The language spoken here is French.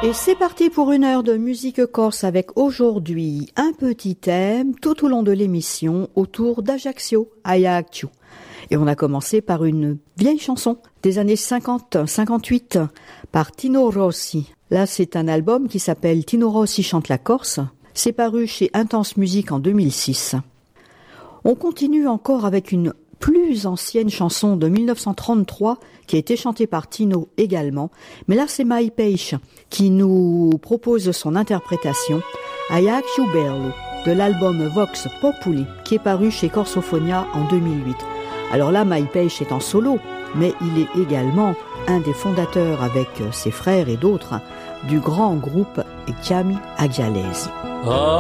Et c'est parti pour une heure de musique corse avec aujourd'hui un petit thème tout au long de l'émission autour d'Ajaccio, Ajaccio. Et on a commencé par une vieille chanson des années 50-58 par Tino Rossi. Là, c'est un album qui s'appelle Tino Rossi chante la Corse. C'est paru chez Intense Musique en 2006. On continue encore avec une plus ancienne chanson de 1933 qui a été chantée par Tino également. Mais là, c'est Mai Peixe qui nous propose son interprétation Ajaccio Bello de l'album Vox Populi qui est paru chez Corsophonia en 2008. Alors là, Mai Peixe est en solo, mais il est également un des fondateurs avec ses frères et d'autres du grand groupe Chiami Agialesi.